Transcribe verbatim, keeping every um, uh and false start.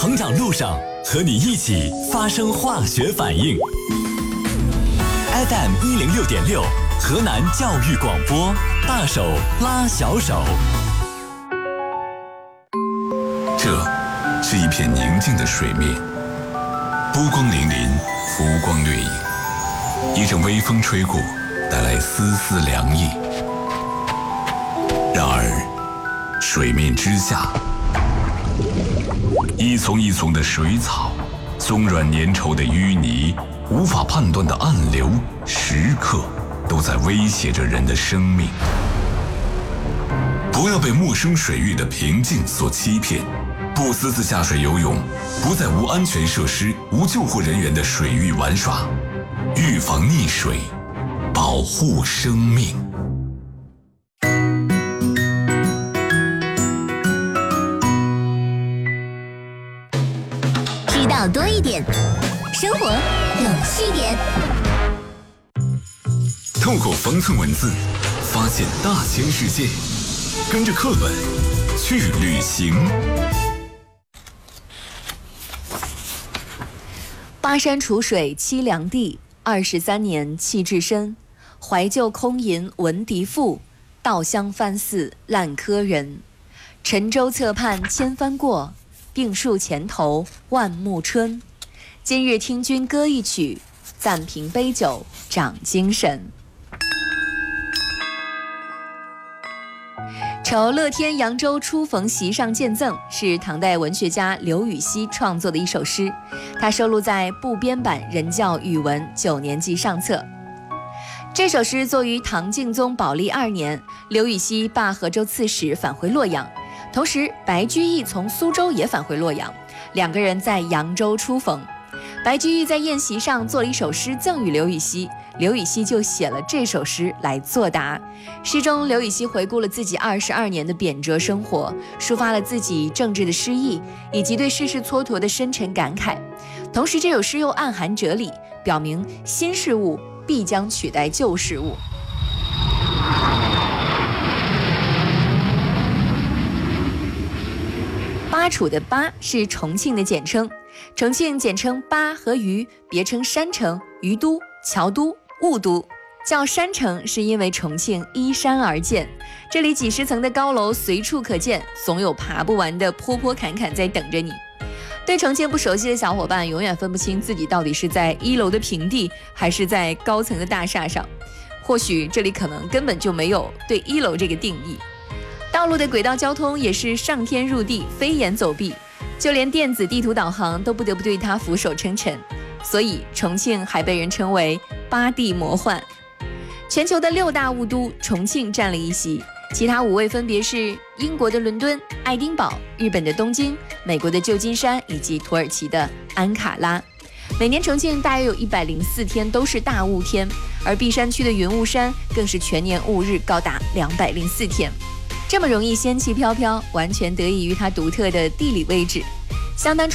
成长路上，和你一起发生化学反应。F M 一零六点六，河南教育广播，大手拉小手。 这是一片宁静的水面，波光粼粼，浮光掠影。一阵微风吹过，带来丝丝凉意。然而，水面之下，一丛一丛的水草，松软粘稠的淤泥，无法判断的暗流，时刻都在威胁着人的生命。不要被陌生水域的平静所欺骗，不私自下水游泳，不在无安全设施、无救护人员的水域玩耍，预防溺水，保护生命。 知道多一点，生活有趣点。 透过方寸文字，发现大千世界，跟着课本去旅行。 巴山楚水凄凉地，二十三年气质深。怀旧空吟闻笛赋，稻香翻似烂柯人。沉舟侧畔千帆过，病树前头万木春。今日听君歌一曲，暂凭杯酒长精神。酬乐天扬州初逢席上见赠是唐代文学家刘禹锡创作的一首诗，它收录在部编版人教语文九年级上册。这首诗作于唐敬宗宝历二年，刘禹锡罢河州刺史返回洛阳，同时白居易从苏州也返回洛阳，两个人在扬州初逢。白居易在宴席上做了一首诗赠予刘禹锡，刘禹锡就写了这首诗来作答。诗中刘禹锡回顾了自己二十二年的贬谪生活，抒发了自己政治的失意以及对世事蹉跎的深沉感慨。同时这首诗又暗含哲理，表明新事物必将取代旧事物。巴楚的巴是重庆的简称，重庆简称巴和渝，别称山城、渝都、桥都、雾都。叫山城是因为重庆依山而建，这里几十层的高楼随处可见，总有爬不完的坡坡坎坎在等着你。对重庆不熟悉的小伙伴永远分不清自己到底是在一楼的平地还是在高层的大厦上，或许这里可能根本就没有对一楼这个定义。道路的轨道交通也是上天入地，飞檐走壁，就连电子地图导航都不得不对它俯首称臣，所以重庆还被人称为巴地魔幻。全球的六大雾都，重庆占了一席，其他五位分别是英国的伦敦、爱丁堡、日本的东京、美国的旧金山以及土耳其的安卡拉。每年重庆大约有一百零四天都是大雾天，而璧山区的云雾山更是全年雾日高达两百零四天。这么容易仙气飘飘，完全得益于它独特的地理位置，相当